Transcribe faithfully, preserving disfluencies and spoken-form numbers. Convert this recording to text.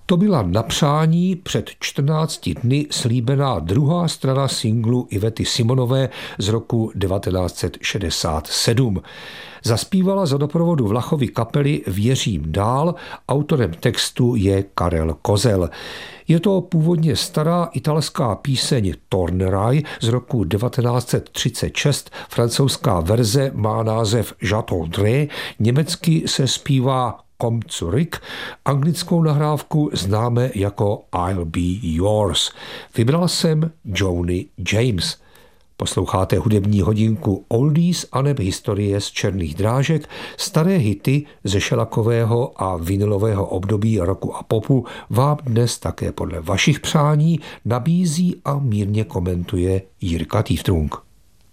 To byla na přání před čtrnácti dny slíbená druhá strana singlu Ivety Simonové z roku devatenáct set šedesát sedm. Zaspívala za doprovodu Vlachovy kapely Věřím dál, autorem textu je Karel Kozel. Je to původně stará italská píseň Tornerai z roku devatenáct set třicet šest, francouzská verze má název J'attendrai, německy se zpívá Komm zurück, anglickou nahrávku známe jako I'll be yours. Vybral jsem Joni James. Posloucháte hudební hodinku Oldies aneb historie z černých drážek, staré hity ze šelakového a vinylového období roku a popu vám dnes také podle vašich přání nabízí a mírně komentuje Jirka Týftrunk.